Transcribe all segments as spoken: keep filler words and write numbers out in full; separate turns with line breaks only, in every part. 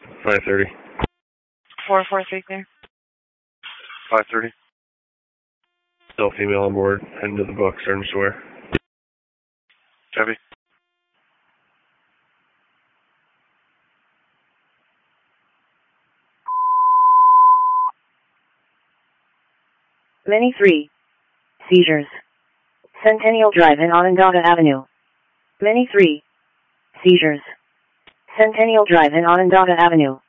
five thirty.
four four three clear.
five thirty. Still female on board, heading to the book, starting to swear. Copy.
Many three. Seizures. Centennial Drive and Onondaga Avenue. Many three. Seizures. Centennial Drive and Onondaga Avenue.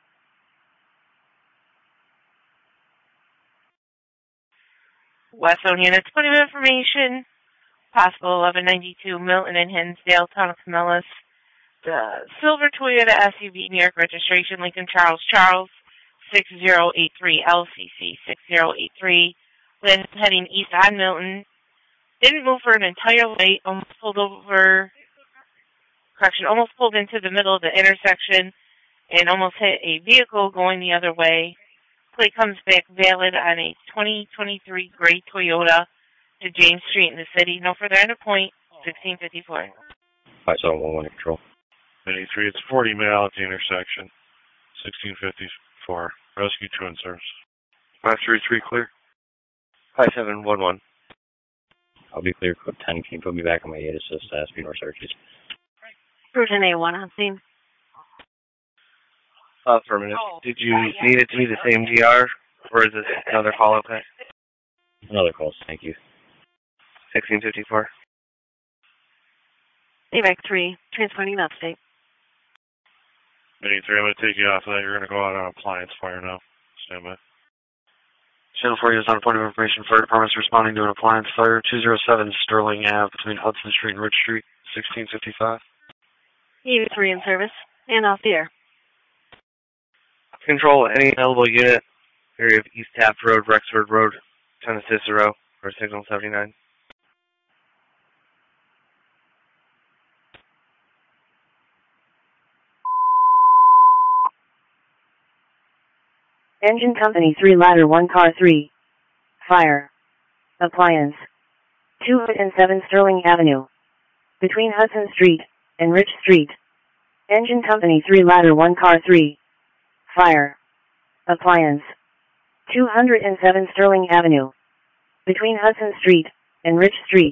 Westzone units, point of information. Possible eleven ninety-two Milton and Hinsdale, Town of Camillus. The silver Toyota S U V, New York registration, Lincoln Charles Charles, six zero eight three L C C six zero eight three. When heading east on Milton. Didn't move for an entire light, almost pulled over, correction, almost pulled into the middle of the intersection and almost hit a vehicle going the other way. Plate comes back valid on a twenty twenty-three gray Toyota to James Street in the city. No further end of point, sixteen fifty-four.
five seven one one control.
eighty-three, it's forty male at the intersection. sixteen fifty-four. Rescue two in service. five three three clear. five seven one one.
I'll be clear, code ten. Can you put me back on my eight assist to ask for more searches?
Prudent A one on scene.
Affirmative. Did you need it to be the same D R, or is this another follow-up?
Another call, thank you.
sixteen fifty-four.
A V A C three, transporting upstate.
eighty-three, I'm going to take you off of that. You're going to go out on appliance fire now. Stand by.
Channel four is on a point of information. Fire department's responding to an appliance fire. two oh seven Sterling Avenue between Hudson Street and Rich Street. sixteen fifty-five.
E V three in service and off the air.
Control any available unit. Area of East Taft Road, Rexford Road, ten to Cicero, or signal seventy-nine.
Engine Company three Ladder one Car three. Fire. Appliance. two oh seven Sterling Avenue. Between Hudson Street and Rich Street. Engine Company three Ladder one Car three. Fire. Appliance. two oh seven Sterling Avenue. Between Hudson Street and Rich Street.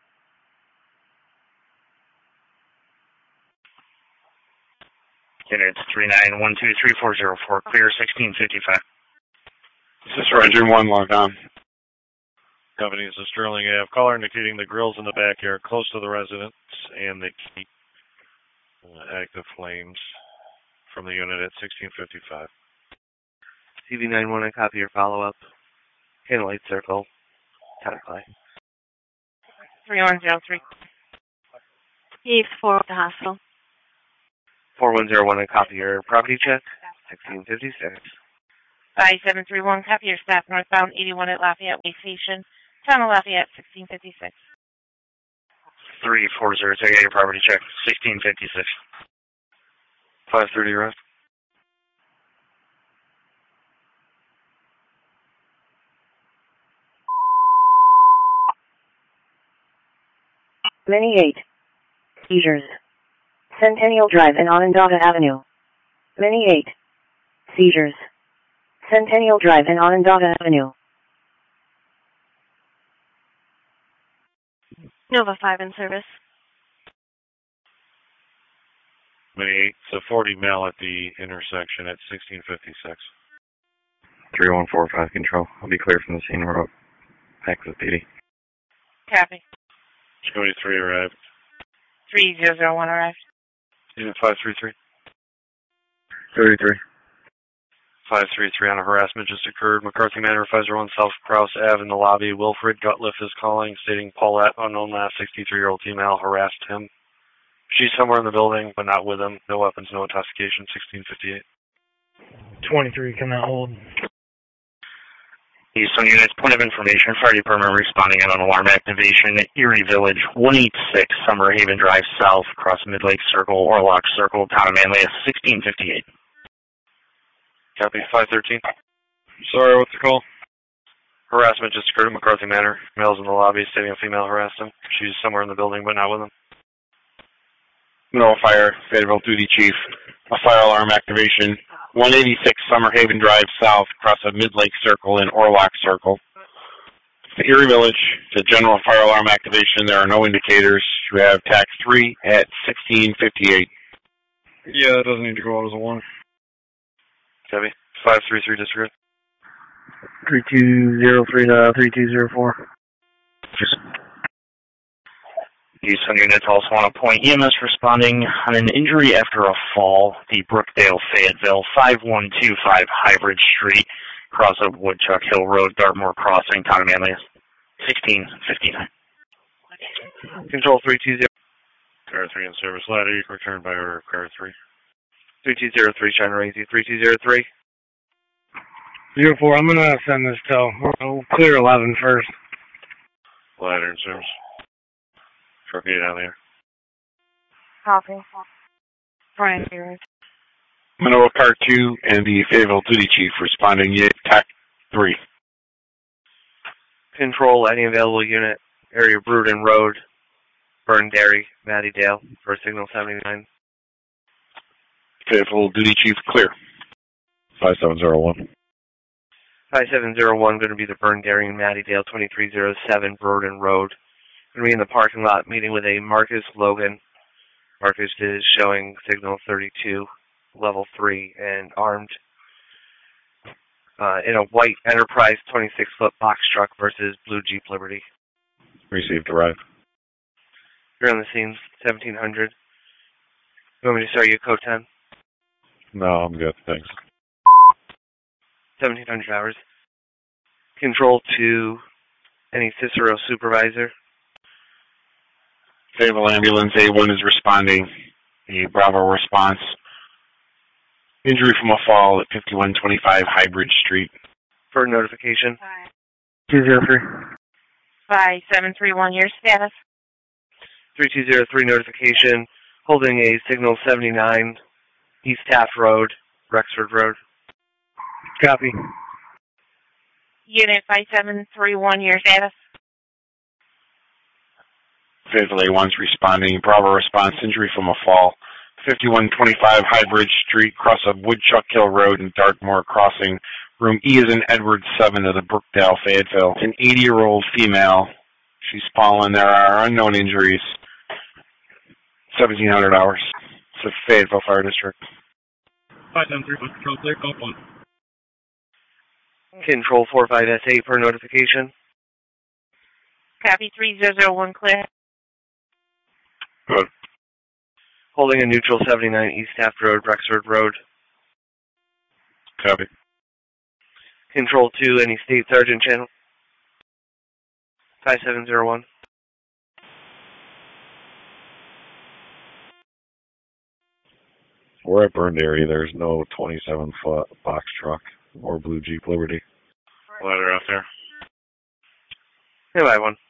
Units three nine one two three four zero four, clear sixteen fifty-five.
This is Roger one, logged on.
Company is a Sterling Ave. Caller indicating the grills in the backyard close to the residence and the key. Uh, active flames from the unit at sixteen fifty-five. C V nine one, I copy your follow-up. Can light circle. ten o'clock.
three one zero three. E V four at the hospital.
four one zero one, I copy your property check. sixteen fifty-six.
five seven three one, copy your staff northbound eighty-one at Lafayette Way Station. Town of Lafayette, sixteen fifty-six.
three four zero, take out your property check, sixteen fifty-six.
five thirty arrest.
Many eight. Seizures. Centennial Drive and Onondaga Avenue. Many eight. Seizures. Centennial Drive and Onondaga Avenue.
Nova five in service.
Many eight, so forty male at the intersection at sixteen fifty-six.
three one four five control. I'll be clear from the scene. We're up. Back with P D.
Copy.
Security three arrived.
three zero zero one arrived.
Unit five three three.
thirty-three.
five three three on a harassment just occurred. McCarthy Manor, Pfizer one South Krause Ave in the lobby. Wilfred Gutliff is calling, stating Paulette, unknown last sixty-three-year-old female, harassed him. She's somewhere in the building, but not with him. No weapons, no intoxication, sixteen fifty-eight.
twenty-three, cannot hold.
Eastern units, point of information, fire department responding on an alarm activation at Erie Village, one eighty-six Summer Haven Drive South, across Midlake Circle, Orlock Circle, town of Manly, sixteen fifty-eight.
Copy, five thirteen.
Sorry, what's the call?
Harassment just occurred at McCarthy Manor. Males in the lobby stating a female harassed him. She's somewhere in the building, but not with him.
Mineral Fire, Fayetteville Duty Chief. A fire alarm activation. one eighty-six Summer Haven Drive South, across a Mid-Lake Circle and Orlock Circle. Erie Village, the general fire alarm activation. There are no indicators. You have tax three at sixteen fifty-eight.
Yeah, it doesn't need to go out as a one. Copy. five three three disregard.
three two zero three to three two zero four.
Houston units also want to point E M S responding on an injury after a fall, the Brookdale Fayetteville five one two five Hybrid Street, cross of Woodchuck Hill Road, Dartmoor Crossing, Town of Manlius, sixteen fifty-nine.
Control three two zero.
Car three in service. Ladder, you can return by order of car three.
three two zero three, trying to raise you. three two zero three.
Zero four, I'm gonna send this to we'll clear eleven first.
Ladder in service. Truck eight out there.
Copy. Brian Beard.
Manoa Car two and the Fayetteville Duty Chief responding, yet tac three.
Control any available unit, area Bruden Road, Burn Dairy, Mattydale, for signal seventy-nine.
Fayetteville Duty Chief clear.
five seven zero one.
five seven zero one, going to be the Burn Dairy in Mattydale, twenty-three oh seven Burden Road. Going to be in the parking lot meeting with a Marcus Logan. Marcus is showing signal thirty-two, level three, and armed uh, in a white Enterprise twenty-six foot box truck versus blue Jeep Liberty.
Received arrive.
You're on the scene, seventeen hundred. You want me to start you code ten?
No, I'm good, thanks.
seventeen hundred hours. Control to any Cicero supervisor.
Fayetteville Ambulance A one is responding. A Bravo response. Injury from a fall at fifty-one twenty-five Hybrid Street.
For notification.
two zero three.
five seven three one, your status.
three two zero three notification. Holding a signal seventy-nine East Taft Road, Rexford Road.
Copy.
Unit five seven three one, your status.
Fayetteville A one's responding. Bravo response, injury from a fall. fifty-one twenty-five Hybrid Street, cross of Woodchuck Hill Road and Dartmoor Crossing. Room E is in Edwards seven of the Brookdale, Fayetteville. An eighty-year-old female. She's fallen. There are unknown injuries. seventeen hundred hours. It's the Fayetteville Fire District.
five seven three one, control clear, call one.
Control four five S eight for notification.
Copy three zero zero one, clear.
Good.
Holding a neutral seventy-nine East Taft Road, Rexford Road.
Copy.
Control two, any state sergeant channel. five seven zero one.
We're at Burned area. There's no twenty-seven foot box truck or blue Jeep Liberty.
Ladder out there.
Here, I one.